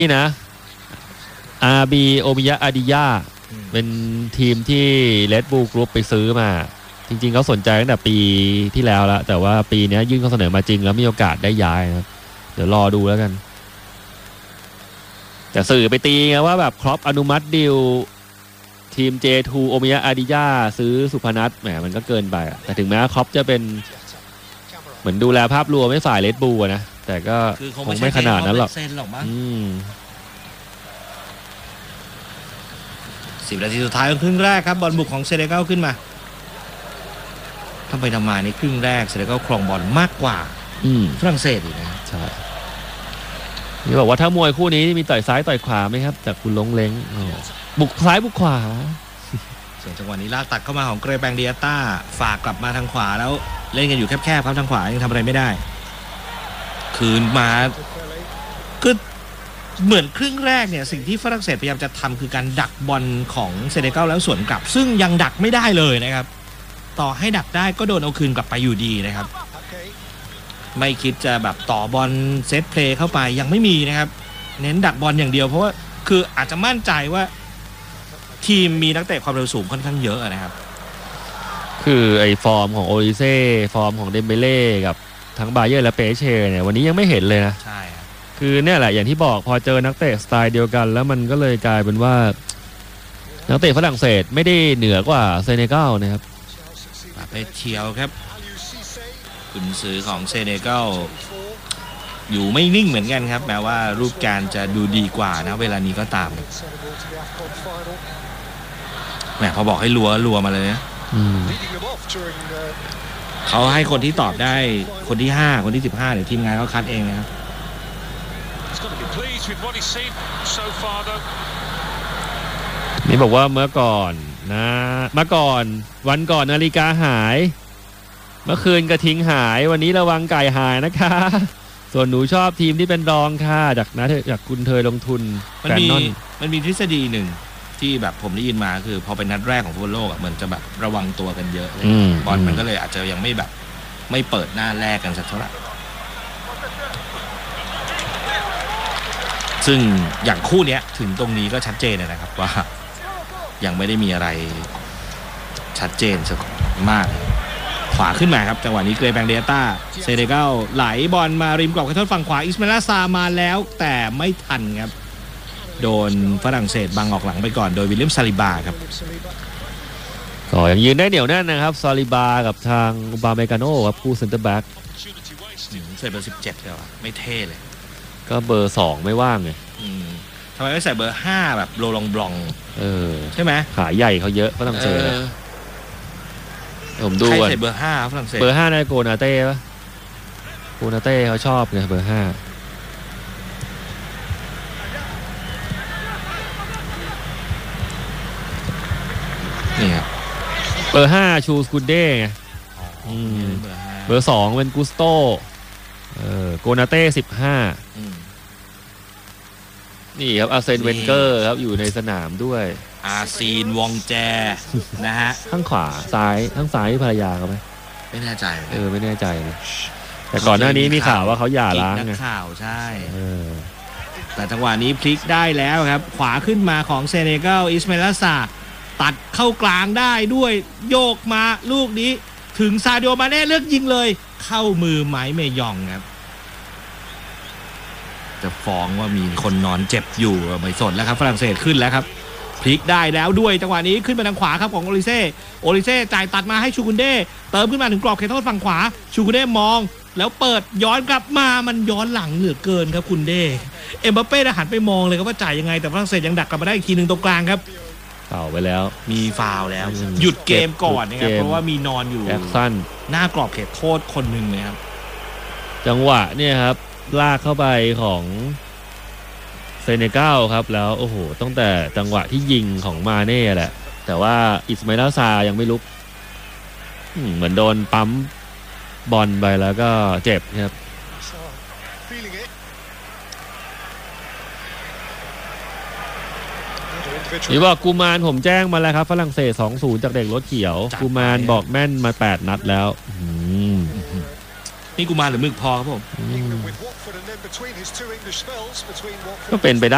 นี่นะ RB โอมิยะอาดิยาเป็นทีมที่ Red Bull Group ไปซื้อมาจริงๆเขาสนใจตั้งแต่ปีที่แล้วแล้วแต่ว่าปีนี้ยื่นข้อเสนอมาจริงแล้วมีโอกาสได้ย้ายนะครับเดี๋ยวรอดูแล้วกันแต่สื่อไปตีไงว่าแบบครอปอนุมัติดีลทีม J2 โอมิยะอาดิยาซื้อสุพนัทแหมมันก็เกินไปแต่ถึงแม้ครอปจะเป็นเหมือนดูแลภาพรวมไม่ฝ่าย Red Bull นะแต่ก็คงไม่ขนาดนั้นหรอก 10 นาทีสุดท้ายของครึ่งแรกครับบอลบุกของเซเนกัลขึ้นมาทำไปทำมาในครึ่งแรกเซเนกัลครองบอลมากกว่าฝรั่งเศสอีกนะใช่นี่บอกว่าถ้ามวยคู่นี้มีต่อยซ้ายต่อยขวาไหมครับจากคุณลงเล้งบุกซ้ายบุกขวาส่วนจังหวะนี้ลากตัดเข้ามาของเกรแบงเดียต้าฝากกลับมาทางขวาแล้วเล่นกันอยู่แคบๆครับทางขวายังทำอะไรไม่ได้คืนมาคือเหมือนครึ่งแรกเนี่ยสิ่งที่ฝรั่งเศสพยายามจะทำคือการดักบอลของเซเนกัลแล้วสวนกลับซึ่งยังดักไม่ได้เลยนะครับต่อให้ดักได้ก็โดนเอาคืนกลับไปอยู่ดีนะครับไม่คิดจะแบบต่อบอลเซตเพลย์เข้าไปยังไม่มีนะครับเน้นดักบอลอย่างเดียวเพราะว่าคืออาจจะมั่นใจว่าทีมมีนักเตะความเร็วสูงค่อนข้างเยอะนะครับคือไอ้ฟอร์มของโอลิเซ่ฟอร์มของเดมเบเล่กับทั้งบาเยอร์และเปเช่เนี่ยวันนี้ยังไม่เห็นเลยนะใช่คือเนี่ยแหละอย่างที่บอกพอเจอนักเตะสไตล์เดียวกันแล้วมันก็เลยกลายเป็นว่านักเตะฝรั่งเศสไม่ได้เหนือกว่าเซเนกัลนะครับไปเชียวครับกุนซือของเซเนกัลอยู่ไม่นิ่งเหมือนกันครับแม้ว่ารูปการจะดูดีกว่านะเวลานี้ก็ตามแหมพอบอกให้รัวมาเลยนะเขาให้คนที่ตอบได้คนที่5คนที่15เดี๋ยวทีมงานเขาคัดเองนะครับนี่บอกว่าเมื่อก่อนวันก่อนนาฬิกาหายเมื่อคืนกระทิงหายวันนี้ระวังไก่หายนะคะส่วนหนูชอบทีมที่เป็นรองค่ะจากคุณเธอลงทุนมันมีทฤษฎีหนึ่งที่แบบผมได้ยินมาคือพอเป็นนัดแรกของฟุตบอลโลกเหมือนจะแบบระวังตัวกันเยอะบอลมันก็เลยอาจจะยังไม่เปิดหน้าแรกกันสักเท่าไหร่ซึ่งอย่างคู่นี้ถึงตรงนี้ก็ชัดเจนนะครับว่ายังไม่ได้มีอะไรชัดเจนสักมากขวาขึ้นมาครับจังหวะนี้เกรแบงเดียต้าเซเนกัลไหลบอลมาริมกรอบเขตโทษฝั่งขวาอิสมาลาซามาแล้วแต่ไม่ทันครับโดนฝรั่งเศสบังออกหลังไปก่อนโดยวิลเลียมซาลิบาครับก็ยังยืนได้เหนียวแน่นนะครับซาลิบากับทางบาเมกาโน่ครับคู่เซนเตอร์แบ็กใส่เบอร์17เลยไม่เท่เลยก็เบอร์2ไม่ว่างไงทำไมไม่ใส่เบอร์5แบบโรลองบลองใช่ไหมขาใหญ่เขาเยอะฝรั่งเศสผมดูใครใส่เบอร์5ฝรั่งเศสเบอร์5ในโกนาเต้ปะโกนาเต้เขาชอบไงเบอร์5 นี่ครับเบอร์5ชูสกุนเด้ไงเบอร์2เป็นกุสโตโกนาเต้15นี่ครับอาร์เซนเวนเกอร์ครับอยู่ในสนามด้วยอาซีนวองแจนะฮะข้างขวาซ้ายข้างซ้ายภรรยาเขาไหมไม่แน่ใจไม่แน่ใจนะแต่ก่อนหน้านี้มีข่าวว่าเขาหย่าร้างไงข่าวใช่แต่จังหวะนี้พลิกได้แล้วครับขวาขึ้นมาของเซเนกัลอิสมาลาซาตัดเข้ากลางได้ด้วยโยกมาลูกนี้ถึงซาดิโอมาเน่เลือกยิงเลยเข้ามือไม้เมยองครับจะฟ้องว่ามีคนนอนเจ็บอยู่ไม่สนแล้วครับฝรั่งเศสขึ้นแล้วครับพลิกได้แล้วด้วยจังหวะนี้ขึ้นไปทางขวาครับของโอลิเซ่จ่ายตัดมาให้ชูกุนเด้เติมขึ้นมาถึงกรอบเขตโทษฝั่งขวาชูกุนเด้มองแล้วเปิดย้อนกลับมามันย้อนหลังเหลือเกินครับคุณเด้เอ็มบัปเป้หันไปมองเลยครับว่าจ่ายยังไงแต่ฝรั่งเศสยังดักกลับมาได้อีกทีนึงตรงกลางครับเป่าไปแล้วมีฟาวแล้วหยุดเกมก่อนนะครับเพราะว่ามีนอนอยู่หน้ากรอบเขตโทษคนหนึ่งนะครับจังหวะเนี่ยครับลากเข้าไปของเซเนกัลครับแล้วโอ้โหตั้งแต่จังหวะที่ยิงของมาเน่แหละแต่ว่าอิสมาลาซายังไม่ลุกเหมือนโดนปั๊มบอลไปแล้วก็เจ็บครับนี่บอกกูมานผมแจ้งมาแล้วครับฝรั่งเศส 2-0 จากเด็กรถเขียวกูมานบอกแม่นมา8 นัดแล้วนี่กูมานหรือมึกพอครับผมก็เป็นไปได้